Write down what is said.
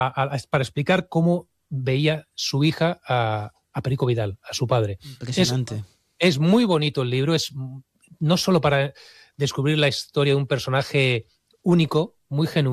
para explicar cómo veía su hija a Perico Vidal, a su padre. Impresionante. Es muy bonito el libro, es no solo para descubrir la historia de un personaje único, muy genuino,